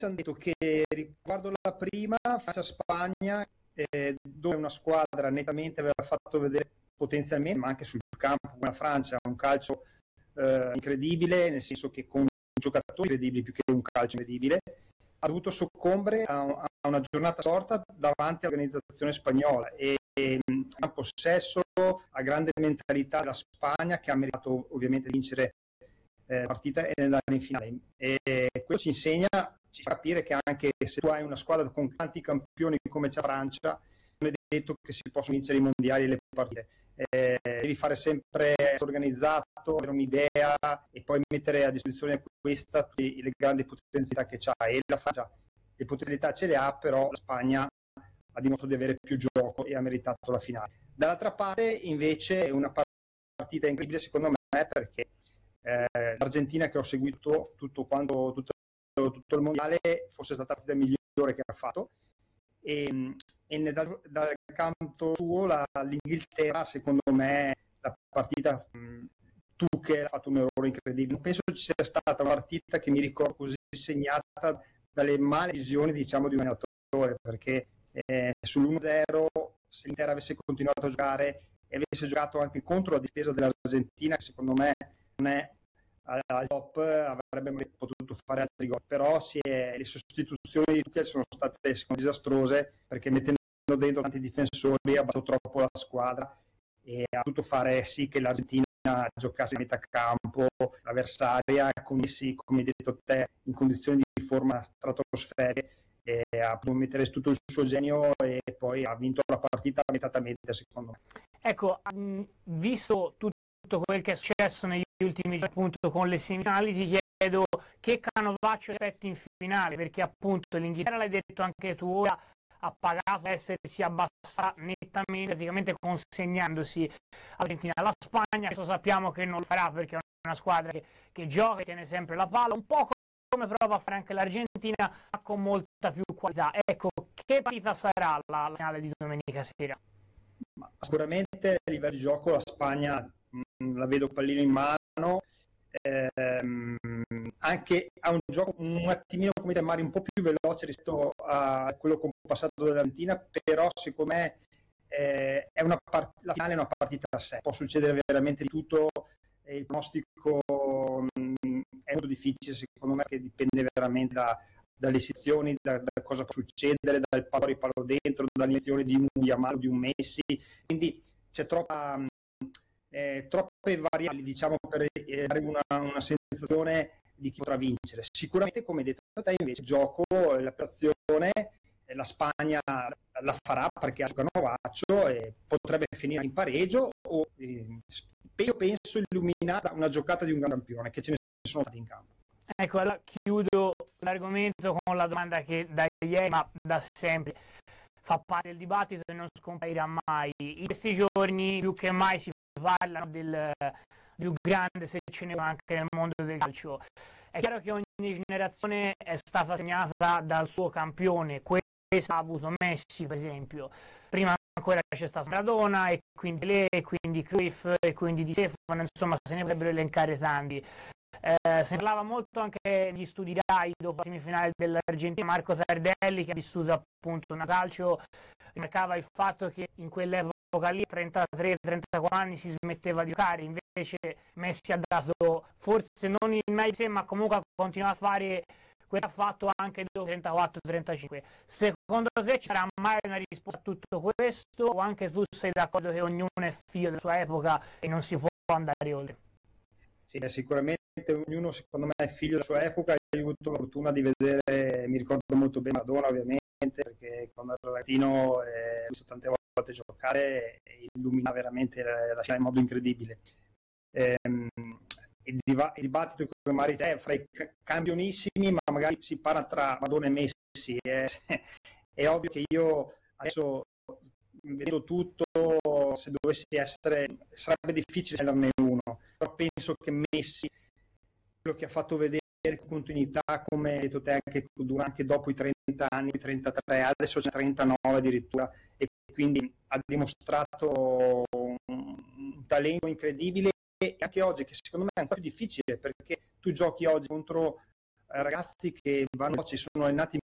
hanno detto che riguardo la prima, Francia-Spagna, dove una squadra nettamente aveva fatto vedere potenzialmente, ma anche sul campo, come la Francia, un calcio incredibile, nel senso che con giocatori incredibili più che un calcio incredibile, ha dovuto soccombere a una giornata sorta davanti all'organizzazione spagnola e a possesso, a grande mentalità della Spagna, che ha meritato ovviamente di vincere la partita e andare in finale. E questo ci fa capire che anche se tu hai una squadra con tanti campioni come c'è la Francia, non è detto che si possono vincere i mondiali e le partite. Devi fare sempre organizzato, avere un'idea e poi mettere a disposizione questa tutte le grandi potenzialità che c'ha, e la Francia le potenzialità ce le ha, però la Spagna ha dimostrato di avere più gioco e ha meritato la finale. Dall'altra parte invece è una partita incredibile secondo me, perché l'Argentina, che ho seguito tutto il mondiale, fosse stata la partita migliore che ha fatto, e dal canto suo l'Inghilterra, secondo me la partita Tuchel ha fatto un errore incredibile. Non penso ci sia stata una partita che mi ricordo così segnata dalle male decisioni, diciamo, di un allenatore, perché sull'1-0, se l'Inter avesse continuato a giocare e avesse giocato anche contro la difesa dell'Argentina, che secondo me non è al top, avrebbe potuto fare altri gol, però le sostituzioni di Tuchel sono state disastrose, perché mettendo dentro tanti difensori ha abbassato troppo la squadra e ha potuto fare sì che l'Argentina giocasse a metà campo avversaria, come hai detto te, in condizioni di forma stratosferiche, e ha potuto mettere tutto il suo genio e poi ha vinto la partita meritatamente, secondo me. Ecco, visto tutto quel che è successo negli ultimi giorni, appunto, con le semifinali, ti chiedo che Canovaccio aspetti in finale, perché appunto l'Inghilterra, l'hai detto anche tu ora, ha pagato essersi abbassata nettamente, praticamente consegnandosi all'Argentina. La Spagna, questo sappiamo che non lo farà, perché è una squadra che gioca e tiene sempre la palla, un po' come prova a fare anche l'Argentina, ma con molta più qualità. Ecco, che partita sarà la finale di domenica sera? Sicuramente a livello di gioco la Spagna la vedo pallino in mano, anche a un gioco un attimino, come te, Mario, un po' più veloce rispetto a quello compassato dell'Argentina, però secondo me la finale è una partita a sé, può succedere veramente di tutto, e il pronostico è molto difficile secondo me, che dipende veramente dalle sezioni, da cosa può succedere, dal palo dentro, dall'iniezione di un Yamal, di un Messi, quindi c'è troppe variabili, diciamo, per dare una sensazione di chi potrà vincere. Sicuramente, come hai detto te, invece, il gioco, la prestazione, la Spagna la farà, perché ha Canovaccio e potrebbe finire in pareggio o io penso illuminata una giocata di un gran campione, che ce ne sono stati in campo. Ecco, allora chiudo l'argomento con la domanda che da ieri, ma da sempre, fa parte del dibattito e non scomparirà mai. In questi giorni più che mai si parla del più grande, se ce n'è anche nel mondo del calcio. È chiaro che ogni generazione è stata segnata dal suo campione. Questa ha avuto Messi, per esempio. Prima ancora c'è stato Maradona, e quindi Pelé, e quindi Cruyff, e quindi Di Stefano, insomma se ne potrebbero elencare tanti. Se ne parlava molto anche negli studi Rai dopo la semifinale dell'Argentina. Marco Tardelli, che ha vissuto appunto un calcio, rimarcava il fatto che in quell'epoca lì, 33-34 anni, si smetteva di giocare, invece Messi ha dato forse non il meglio di sé, ma comunque ha continuato a fare quello che ha fatto anche dopo 34-35. Secondo te ci sarà mai una risposta a tutto questo, o anche tu sei d'accordo che ognuno è figlio della sua epoca e non si può andare oltre? Sì, sicuramente ognuno, secondo me, è figlio della sua epoca. Io ho avuto la fortuna di vedere, mi ricordo molto bene Maradona, ovviamente, perché quando ero ragazzino ho visto tante volte giocare e illumina veramente la scena in modo incredibile. Il dibattito che magari c'è fra i campionissimi, ma magari si parla tra Maradona e Messi, è ovvio che io adesso vedo tutto, se dovessi essere, sarebbe difficile sceglierne uno, però penso che Messi, quello che ha fatto vedere con continuità, come hai detto te, anche dopo i 30 anni, i 33, adesso c'è 39 addirittura, e quindi ha dimostrato un talento incredibile, e anche oggi, che secondo me è ancora più difficile, perché tu giochi oggi contro ragazzi che ci sono allenati